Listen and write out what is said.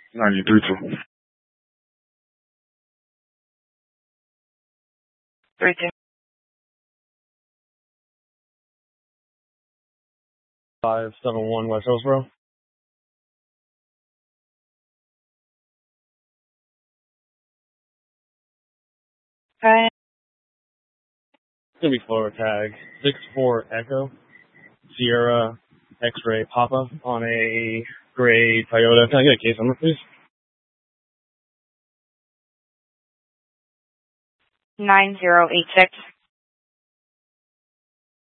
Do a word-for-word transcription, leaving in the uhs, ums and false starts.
ninety-three two. Three two. Five seven one West Hillsborough. Okay. It's gonna be Florida tag six four Echo Sierra X-ray Papa on a gray Toyota. Can I get a case number, please? Nine zero eight six.